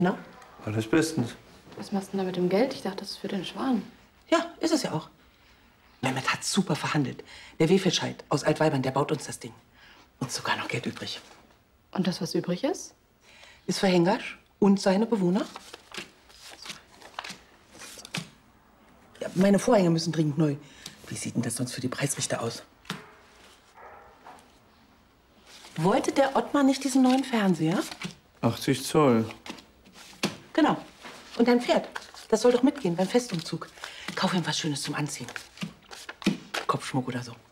Na? Alles bestens. Was machst du denn da mit dem Geld? Ich dachte, das ist für den Schwan. Ja, ist es ja auch. Mehmet hat super verhandelt. Der Wefelscheid aus Altweibern, der baut uns das Ding. Und sogar noch Geld übrig. Und das, was übrig ist? Ist für Hengasch und seine Bewohner. Ja, meine Vorhänge müssen dringend neu. Wie sieht denn das sonst für die Preisrichter aus? Wollte der Ottmar nicht diesen neuen Fernseher? 80 Zoll. Genau. Und dein Pferd, das soll doch mitgehen beim Festumzug. Kauf ihm was Schönes zum Anziehen. Kopfschmuck oder so.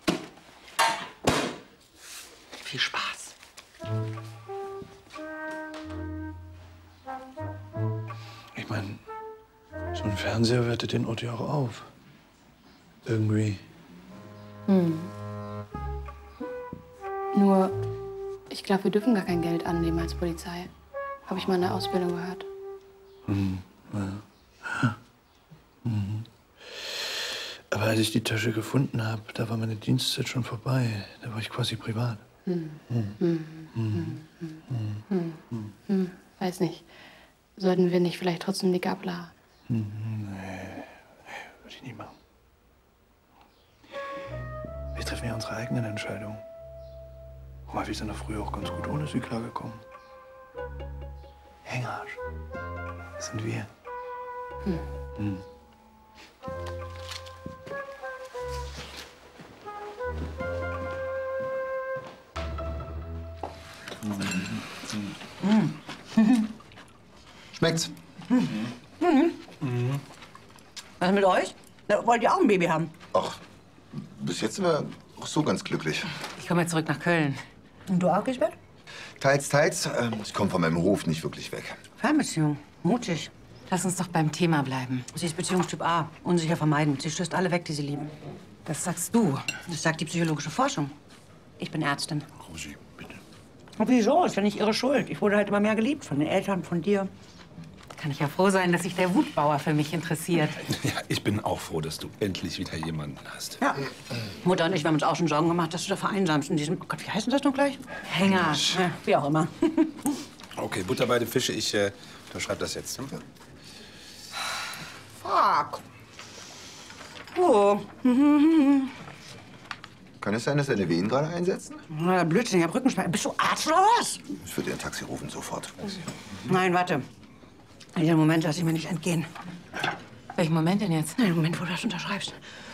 Viel Spaß. Ich meine, so ein Fernseher wertet den Otti auch auf. Irgendwie. Nur, ich glaube, wir dürfen gar kein Geld annehmen als Polizei. Habe ich mal in der Ausbildung gehört. Aber als ich die Tasche gefunden habe, da war meine Dienstzeit schon vorbei. Da war ich quasi privat. Weiß nicht. Sollten wir nicht vielleicht trotzdem die Gabler? Würde ich nicht machen. Wir treffen ja unsere eigenen Entscheidungen. Häufig sind wir früher auch ganz gut ohne sie klargekommen. Hengarsch. Das sind wir. Schmeckt's? Was mit euch? Wollt ihr auch ein Baby haben? Ach, bis jetzt sind wir auch so ganz glücklich. Ich komme jetzt zurück nach Köln. Und du auch, Gisbert? Teils, teils. Ich komme von meinem Hof nicht wirklich weg. Fernbeziehung. Mutig. Lass uns doch beim Thema bleiben. Sie ist Beziehungstyp A. Unsicher vermeiden. Sie stößt alle weg, die sie lieben. Das sagst du. Das sagt die psychologische Forschung. Ich bin Ärztin. Rosi, bitte. Und wieso? Ist ja nicht ihre Schuld. Ich wurde halt immer mehr geliebt. Von den Eltern, von dir. Kann ich ja froh sein, dass sich der Wutbauer für mich interessiert. Ja, ich bin auch froh, dass du endlich wieder jemanden hast. Ja. Mutter und ich, wir haben uns auch schon Sorgen gemacht, dass du da vereinsamst in diesem... Oh Gott, wie heißt denn das noch gleich? Hänger. Ja, wie auch immer. Okay, Butter bei den Fische. Ich unterschreibe das jetzt. Fuck. Oh. Kann es sein, dass deine Wehen gerade einsetzen? Na, Blödsinn, ich hab Rückenschmerzen. Bist du Arzt oder was? Ich würde dir ein Taxi rufen, sofort. Nein, warte. Dieser Moment lasse ich mir nicht entgehen. Welchen Moment denn jetzt? Nein, Moment, wo du das unterschreibst.